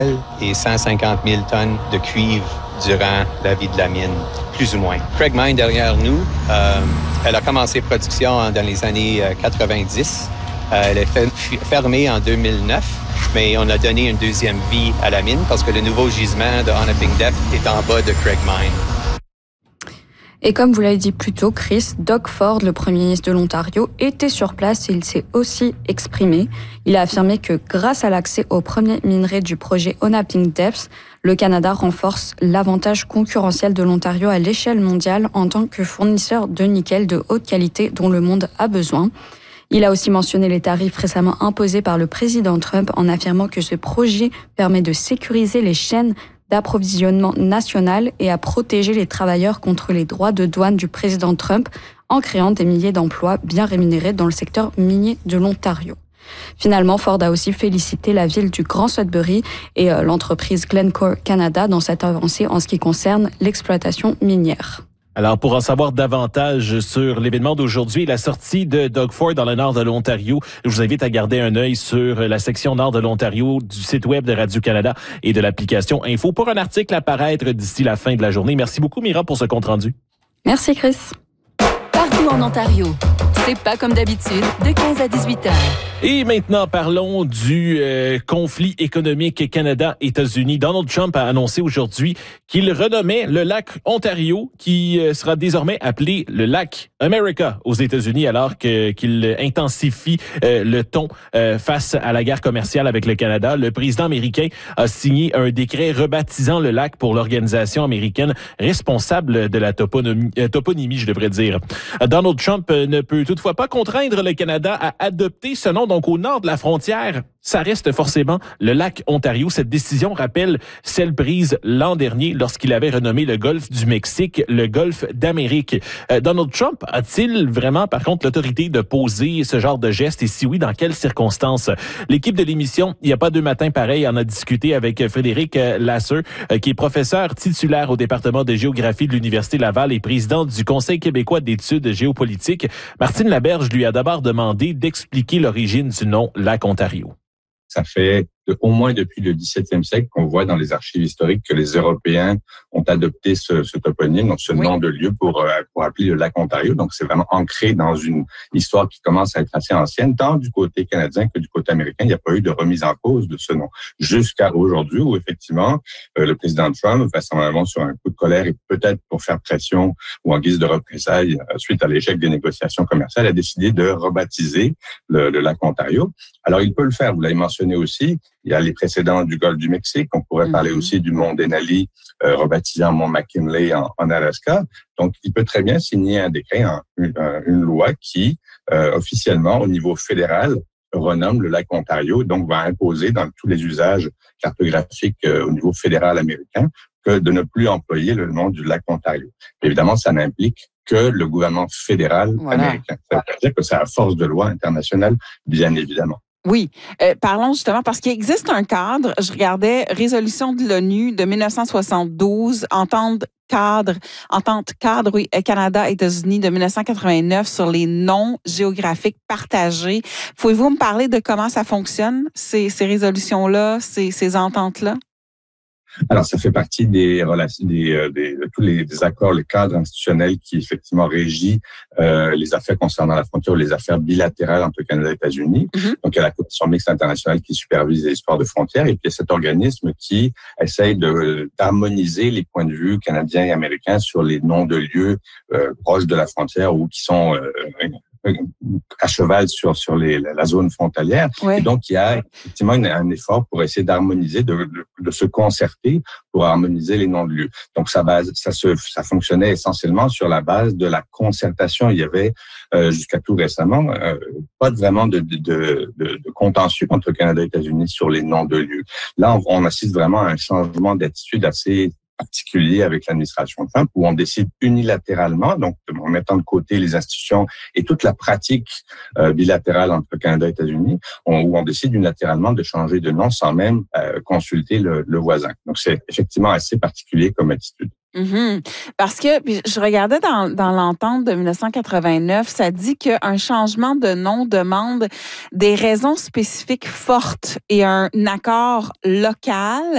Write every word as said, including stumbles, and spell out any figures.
et cent cinquante mille tonnes de cuivre durant la vie de la mine, plus ou moins. Craig Mine, derrière nous, euh, elle a commencé production dans les années quatre-vingt-dix. Euh, elle est fermée en deux mille neuf, mais on a donné une deuxième vie à la mine parce que le nouveau gisement de Onaping Depth est en bas de Craig Mine. Et comme vous l'avez dit plus tôt, Chris, Doug Ford, le premier ministre de l'Ontario, était sur place et il s'est aussi exprimé. Il a affirmé que grâce à l'accès au premier minerai du projet Onaping Depth, le Canada renforce l'avantage concurrentiel de l'Ontario à l'échelle mondiale en tant que fournisseur de nickel de haute qualité dont le monde a besoin. Il a aussi mentionné les tarifs récemment imposés par le président Trump en affirmant que ce projet permet de sécuriser les chaînes d'approvisionnement national et à protéger les travailleurs contre les droits de douane du président Trump en créant des milliers d'emplois bien rémunérés dans le secteur minier de l'Ontario. Finalement, Ford a aussi félicité la ville du Grand Sudbury et l'entreprise Glencore Canada dans cette avancée en ce qui concerne l'exploitation minière. Alors, pour en savoir davantage sur l'événement d'aujourd'hui, la sortie de Doug Ford dans le nord de l'Ontario, je vous invite à garder un œil sur la section nord de l'Ontario du site web de Radio-Canada et de l'application Info pour un article à paraître d'ici la fin de la journée. Merci beaucoup, Mira, pour ce compte-rendu. Merci, Chris. Partout en Ontario, c'est pas comme d'habitude, de quinze à dix-huit heures. Et maintenant, parlons du euh, conflit économique Canada-États-Unis. Donald Trump a annoncé aujourd'hui qu'il renommait le lac Ontario, qui euh, sera désormais appelé le lac America aux États-Unis, alors que, qu'il intensifie euh, le ton euh, face à la guerre commerciale avec le Canada. Le président américain a signé un décret rebaptisant le lac pour l'organisation américaine responsable de la toponymie, euh, toponymie, je devrais dire. Donald Trump ne peut toutefois pas contraindre le Canada à adopter ce nom. Donc, au nord de la frontière, ça reste forcément le lac Ontario. Cette décision rappelle celle prise l'an dernier lorsqu'il avait renommé le golfe du Mexique le golfe d'Amérique. Euh, Donald Trump a-t-il vraiment, par contre, l'autorité de poser ce genre de geste? Et si oui, dans quelles circonstances? L'équipe de l'émission, il n'y a pas deux matins pareils, en a discuté avec Frédéric Lasser, euh, qui est professeur titulaire au département de géographie de l'Université Laval et président du Conseil québécois d'études géopolitiques. Martine Laberge lui a d'abord demandé d'expliquer l'origine du nom lac Ontario. Ça fait de, au moins depuis le dix-septième siècle qu'on voit dans les archives historiques que les Européens ont adopté ce, ce toponyme, donc ce oui. nom de lieu pour, pour appeler le lac Ontario. Donc, c'est vraiment ancré dans une histoire qui commence à être assez ancienne, tant du côté canadien que du côté américain. Il n'y a pas eu de remise en cause de ce nom. Jusqu'à aujourd'hui, où effectivement, euh, le président Trump, vraisemblablement sur un coup de colère et peut-être pour faire pression ou en guise de représailles euh, suite à l'échec des négociations commerciales, a décidé de rebaptiser le, le lac Ontario. Alors, il peut le faire. Vous l'avez mentionné aussi. Il y a les précédents du golfe du Mexique. On pourrait mm-hmm. parler aussi du mont Denali, euh, rebaptisé en mont McKinley en, en Alaska. Donc, il peut très bien signer un décret, un, une, une loi qui, euh, officiellement, au niveau fédéral, renomme le lac Ontario, donc va imposer dans tous les usages cartographiques euh, au niveau fédéral américain que de ne plus employer le nom du lac Ontario. Évidemment, ça n'implique que le gouvernement fédéral voilà. américain. Ça veut dire que c'est à force de loi internationale, bien évidemment. Oui, euh, parlons justement parce qu'il existe un cadre. Je regardais résolution de l'ONU de dix-neuf cent soixante-douze, entente cadre, entente cadre oui, Canada-États-Unis de dix-neuf cent quatre-vingt-neuf sur les noms géographiques partagés. Pouvez-vous me parler de comment ça fonctionne, ces, ces résolutions-là, ces, ces ententes-là? Alors, ça fait partie des relations, des, des, de tous les des accords, les cadres institutionnels qui effectivement régit euh, les affaires concernant la frontière ou les affaires bilatérales entre le Canada et les États-Unis. Mm-hmm. Donc, il y a la Commission mixte internationale qui supervise les histoires de frontières et puis il y a cet organisme qui essaye de d'harmoniser les points de vue canadiens et américains sur les noms de lieux euh, proches de la frontière ou qui sont euh, à cheval sur sur les, la zone frontalière. Ouais. Et donc, il y a effectivement une, un effort pour essayer d'harmoniser, de, de, de se concerter pour harmoniser les noms de lieux. Donc, ça base, ça se, ça fonctionnait essentiellement sur la base de la concertation. Il y avait euh, jusqu'à tout récemment euh, pas vraiment de, de, de, de contentieux entre le Canada et les États-Unis sur les noms de lieux. Là, on, on assiste vraiment à un changement d'attitude assez particulier avec l'administration Trump, où on décide unilatéralement, donc en mettant de côté les institutions et toute la pratique euh, bilatérale entre le Canada et les États-Unis, on, où on décide unilatéralement de changer de nom sans même euh, consulter le, le voisin. Donc, c'est effectivement assez particulier comme attitude. Mm-hmm. Parce que puis je regardais dans, dans l'entente de dix-neuf cent quatre-vingt-neuf, ça dit qu'un changement de nom demande des raisons spécifiques fortes et un accord local